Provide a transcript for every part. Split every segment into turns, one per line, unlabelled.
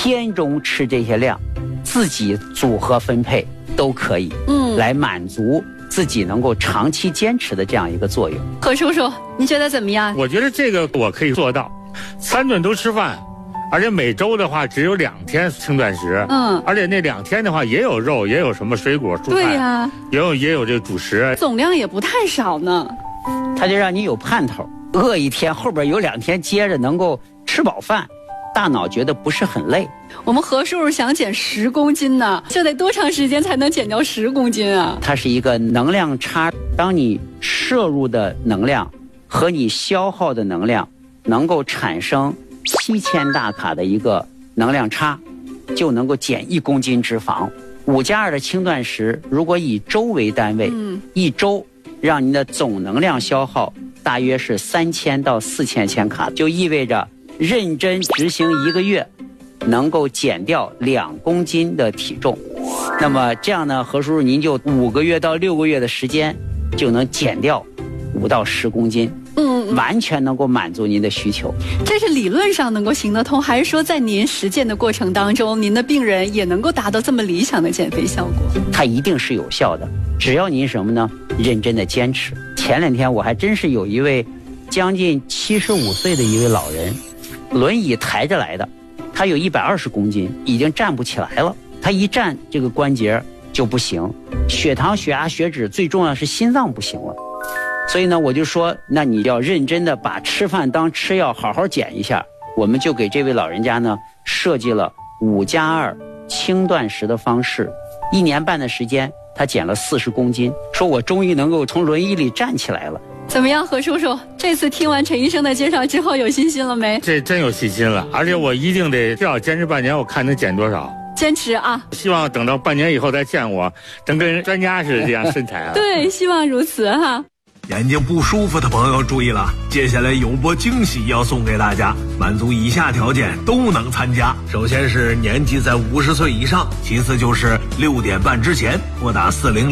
天中吃这些量，自己组合分配都可以，来满足自己能够长期坚持的这样一个作用。
何叔叔，你觉得怎么样？
我觉得这个我可以做到，3顿都吃饭，而且每周的话只有2天轻断食，而且那2天的话也有肉，也有什么水果、蔬菜，
对呀，
也有这个主食，
总量也不太少呢。
它就让你有盼头，饿一天后边有2天接着能够吃饱饭，大脑觉得不是很累。
我们何叔叔想减10公斤呢，这得多长时间才能减掉10公斤啊？
它是一个能量差，当你摄入的能量和你消耗的能量能够产生7000大卡的一个能量差，就能够减1公斤脂肪。5+2的轻断食，如果以周为单位，一周让您的总能量消耗大约是3000到4000千卡，就意味着认真执行1个月，能够减掉2公斤的体重。那么这样呢，何叔叔您就5个月到6个月的时间就能减掉5到10公斤，完全能够满足您的需求。
这是理论上能够行得通，还是说在您实践的过程当中，您的病人也能够达到这么理想的减肥效果？
它一定是有效的，只要您什么呢？认真的坚持。前2天我还真是有一位将近75岁的一位老人，轮椅抬着来的，他有120公斤，已经站不起来了。他一站这个关节就不行，血糖、血压、血脂，最重要是心脏不行了。所以呢，我就说，那你要认真的把吃饭当吃药，好好减一下。我们就给这位老人家呢设计了5+2轻断食的方式，1年半的时间，他减了40公斤，说我终于能够从轮椅里站起来了。
怎么样，何叔叔？这次听完陈医生的介绍之后，有信心了没？
这真有信心了，而且我一定得至少坚持半年，我看能减多少。
坚持啊！
希望等到半年以后再见我，能跟专家似的这样身材啊！
对，希望如此哈。
眼睛不舒服的朋友注意了，接下来有波惊喜要送给大家，满足以下条件都能参加。首先是年纪在50岁以上，其次就是6点半之前拨打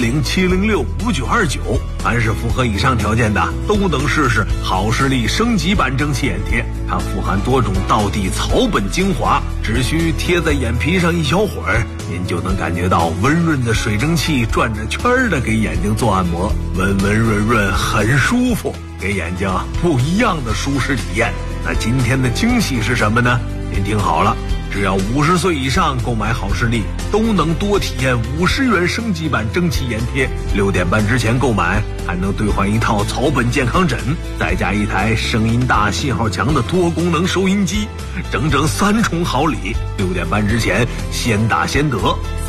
400-706-5929。凡是符合以上条件的，都能试试好视力升级版蒸汽眼贴。它富含多种道地草本精华，只需贴在眼皮上一小会儿，您就能感觉到温润的水蒸气转着圈的给眼睛做按摩，温温润润，很舒服，给眼睛不一样的舒适体验。那今天的惊喜是什么呢？您听好了，只要50岁以上购买好视力，都能多体验50元升级版蒸汽眼贴。6点半之前购买，还能兑换一套草本健康枕，再加一台声音大、信号强的多功能收音机，整整3重好礼。6点半之前先打先得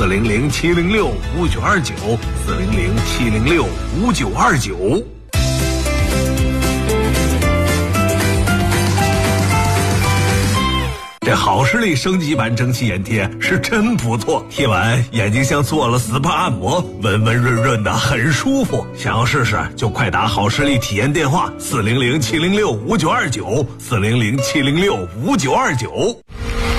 ，400-706-5929，400-706-5929。这好视力升级版蒸汽眼贴是真不错，贴完眼睛像做了 SPA 按摩，温温润润的，很舒服。想要试试就快打好视力体验电话400-706-5929，400-706-5929。